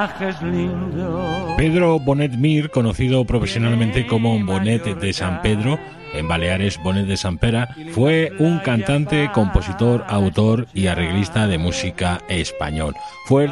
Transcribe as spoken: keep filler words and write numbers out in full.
Pedro Bonet Mir, conocido profesionalmente como Bonet de San Pedro, en Baleares Bonet de Sant Pere, fue un cantante, compositor, autor y arreglista de música español. Fue